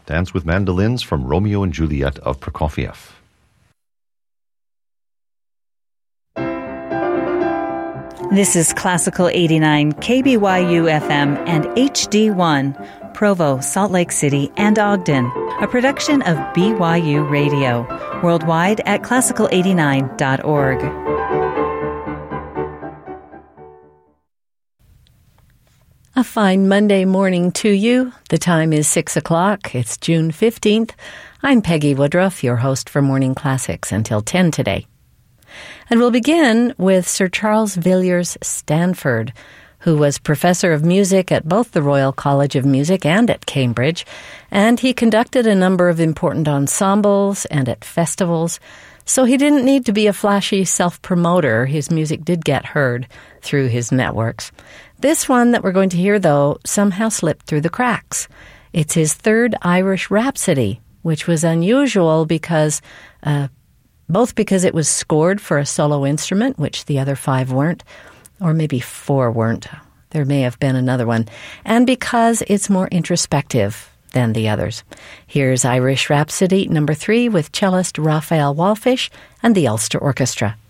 Dance with Mandolins from Romeo and Juliet of Prokofiev. This is Classical 89, KBYU FM and HD1, Provo, Salt Lake City, and Ogden, a production of BYU Radio, worldwide at classical89.org. A fine Monday morning to you. The time is 6 o'clock. It's June 15th. I'm Peggy Woodruff, your host for Morning Classics until 10 today. And we'll begin with Sir Charles Villiers Stanford, who was professor of music at both the Royal College of Music and at Cambridge, and he conducted a number of important ensembles and at festivals, so he didn't need to be a flashy self-promoter. His music did get heard through his networks. This one that we're going to hear, though, somehow slipped through the cracks. It's his third Irish Rhapsody, which was unusual because both because it was scored for a solo instrument, which the other 5 weren't, or maybe 4 weren't. There may have been another one. And because it's more introspective than the others. Here's Irish Rhapsody number 3 with cellist Raphael Wallfisch and the Ulster Orchestra.